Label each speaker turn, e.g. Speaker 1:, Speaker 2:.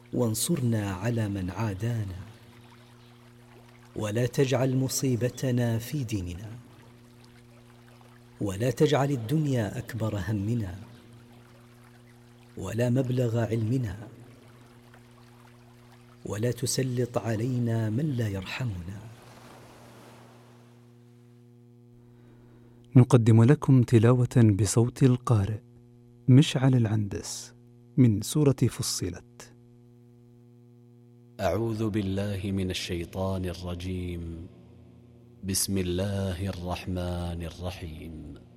Speaker 1: وانصرنا على من عادانا، ولا تجعل مصيبتنا في ديننا، ولا تجعل الدنيا أكبر همنا ولا مبلغ علمنا، ولا تسلط علينا من لا يرحمنا.
Speaker 2: نقدم لكم تلاوة بصوت القارئ مشعل العندس من سورة فصلت.
Speaker 3: أعوذ بالله من الشيطان الرجيم. بسم الله الرحمن الرحيم.